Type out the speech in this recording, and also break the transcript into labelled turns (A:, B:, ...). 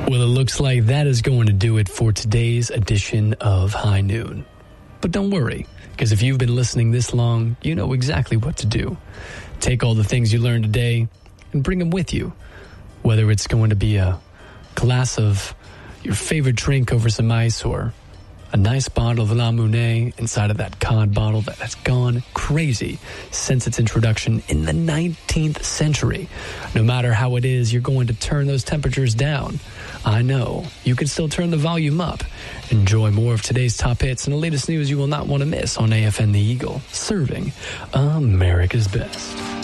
A: Well, it looks like that is going to do it for today's edition of High Noon. But don't worry, because if you've been listening this long, you know exactly what to do. Take all the things you learned today and bring them with you. Whether it's going to be a glass of your favorite drink over some ice or a nice bottle of La Monet inside of that cod bottle that has gone crazy since its introduction in the 19th century. No matter how it is, you're going to turn those temperatures down. I know. You can still turn the volume up. Enjoy more of today's top hits and the latest news you will not want to miss on AFN The Eagle, serving America's best.